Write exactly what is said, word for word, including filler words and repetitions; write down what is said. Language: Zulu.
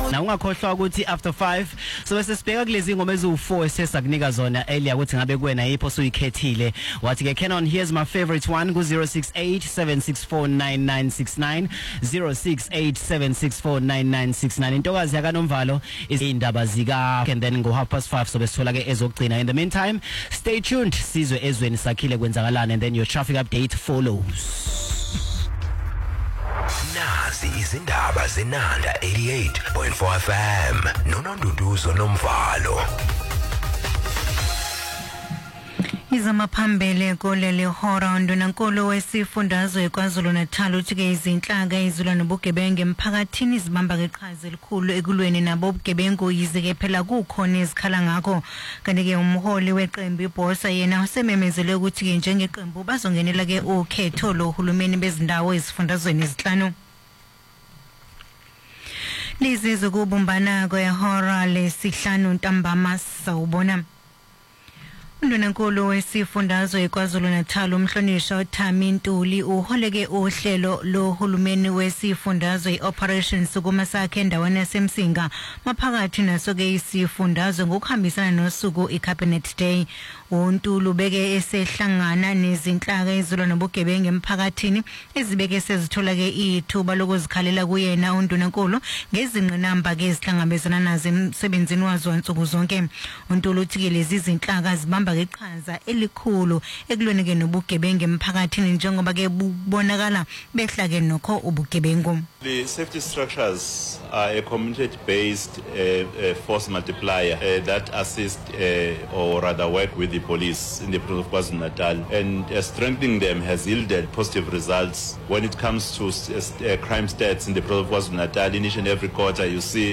Na ungakhohlwa ukuthi after five so bese sibheka kulezi ingoma eziwu four esesakunika zona earlier ukuthi ngabe kuwena yipho soyikhethile. Wathi ke Canon, here's my favorite one ku zero six eight seven six four nine nine six nine zero six eight seven six four nine nine six nine. Intokazi yakaNomvalo is indaba zika, and then go half past five so besithola ke ezokugcina. In the meantime, stay tuned, sizwe ezweni sakhile kwenzakalana, and then your traffic update follows. Nazi izindaba zenanda eighty-eight point four F M noNonduduzo Nomvalo. Izamaphambele kolele hora ndonankolo wesifundazwe kwaZulu Natal uthi ke izinhlaka ezilwa nobugebengu emphakathini zibamba iqhaza elikhulu ekulweni nabo bugebengu, yize ke phela kukhona ezikhala ngakho. Kanti ke umholi weqembu iBosa yena usememezele ukuthi ke njengeqembu bazongenela ke ukhetho lohulumeni bezindawo ezifundazweni ezinhlanu. Lizizo kubumbana kwehora lesihlanu ntambama sawubona. Ndonankulu wesifundazwe kwaZulu Natal umhlonishwa uThami Ntuli uholeke uhlelo lohulumeni wesifundazwe operations kumasakhe endaweni yaseMsinga maphakathi naso ke isifundazwe ngokuhambisana nosuku iCabinet Day. uNtuli ubeke esehlangana nezinhlaka ezilwa nobugebengu emphakathini ezibeke sezithola ke ithuba lokuzikhalela kuyena uNdonankulu ngezingqinamba ke ezihlangabezana nazo emsebenzini wazo wansuku zonke. uNtuli uthi ke lezi zinhlaka zibamba iqhaza elikhulu ekulweni ke nobugebengu emphakathini njengoba ke kubonakala behla ke nokho ubugebengu. The safety structures are a community-based uh, uh, force multiplier uh, that assist uh, or rather work with the police in the province of KwaZulu-Natal, and uh, strengthening them has yielded positive results when it comes to uh, crime stats in the province of KwaZulu-Natal. In each and every quarter you see